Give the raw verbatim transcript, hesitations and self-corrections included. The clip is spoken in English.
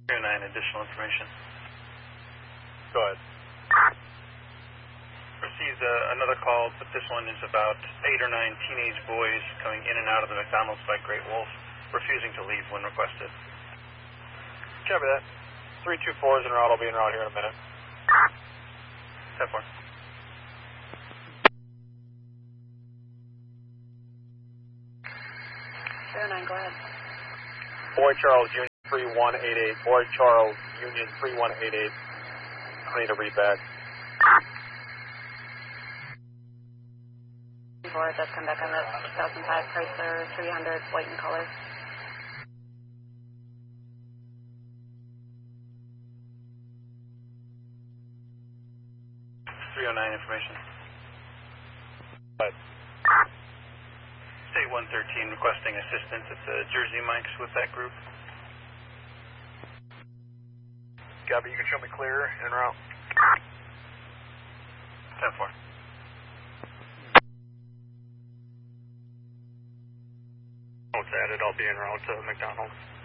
nine, additional information. Go ahead. Receives uh, another call, but this one is about eight or nine teenage boys coming in and out of the McDonald's by Great Wolf, refusing to leave when requested. Copy that. three two four is en route. I'll be en route here in a minute. ten four. zero nine, go ahead. Boy Charles, Union three one eight eight. Boy Charles, Union three one eight eight. I need a read back. Four, it does come back on the two thousand five Chrysler three hundred, white in color. three oh nine information. But State one thirteen requesting assistance. It's a Jersey Mike's with that group. Gabby, you can show me clear en route. ten four. Notes added. I'll be en route to McDonald's.